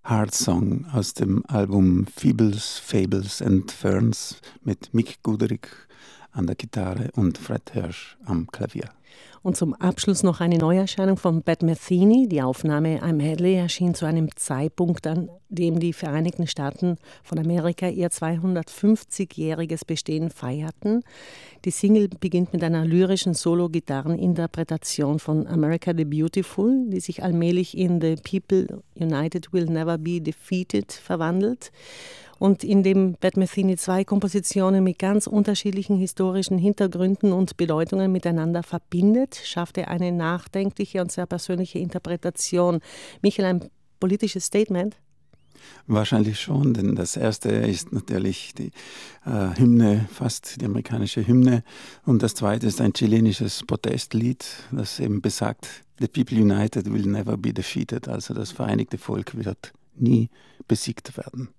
Heart Song aus dem Album Feebles, Fables and Ferns mit Mick Guderick an der Gitarre und Fred Hirsch am Klavier. Und zum Abschluss noch eine Neuerscheinung von Pat Metheny. Die Aufnahme I'm Hadley erschien zu einem Zeitpunkt, an dem die Vereinigten Staaten von Amerika ihr 250-jähriges Bestehen feierten. Die Single beginnt mit einer lyrischen Solo-Gitarreninterpretation von America the Beautiful, die sich allmählich in The People United Will Never Be Defeated verwandelt. Und indem Pat Metheny zwei Kompositionen mit ganz unterschiedlichen historischen Hintergründen und Bedeutungen miteinander verbindet, schafft er eine nachdenkliche und sehr persönliche Interpretation. Michael, ein politisches Statement? Wahrscheinlich schon, denn das erste ist natürlich die Hymne, fast die amerikanische Hymne. Und das zweite ist ein chilenisches Protestlied, das eben besagt, The People United will never be defeated, also das vereinigte Volk wird nie besiegt werden.